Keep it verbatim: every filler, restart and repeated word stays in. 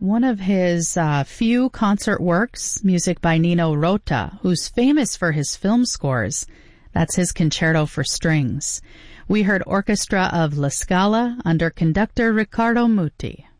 one of his uh, few concert works, music by Nino Rota, who's famous for his film scores. That's his Concerto for Strings. We heard Orchestra of La Scala under conductor Riccardo Muti.